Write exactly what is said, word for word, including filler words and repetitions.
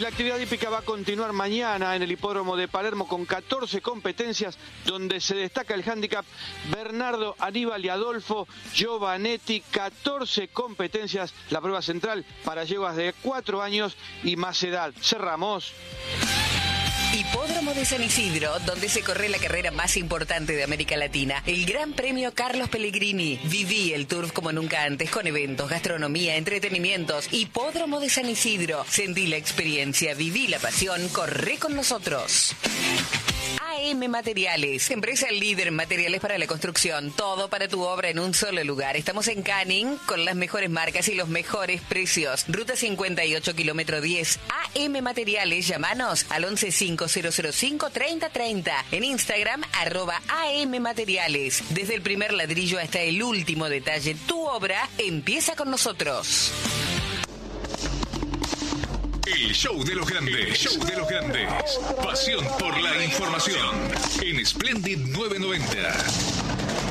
La actividad hípica va a continuar mañana en el hipódromo de Palermo con catorce competencias, donde se destaca el hándicap Bernardo, Aníbal y Adolfo Giovanetti. catorce competencias, la prueba central para yeguas de cuatro años y más edad. Cerramos. Hipódromo de San Isidro, donde se corre la carrera más importante de América Latina, el Gran Premio Carlos Pellegrini. Viví el Turf como nunca antes, con eventos, gastronomía, entretenimientos. Hipódromo de San Isidro. Sentí la experiencia, viví la pasión, corre con nosotros. A M Materiales, empresa líder en materiales para la construcción. Todo para tu obra en un solo lugar. Estamos en Canning con las mejores marcas y los mejores precios. Ruta cincuenta y ocho, kilómetro diez. A M Materiales, llámanos al once cinco cero cero cinco treinta treinta. En Instagram, arroba A M Materiales. Desde el primer ladrillo hasta el último detalle, tu obra empieza con nosotros. El show de los grandes, el show de los grandes. Pasión por la información en Splendid novecientos noventa.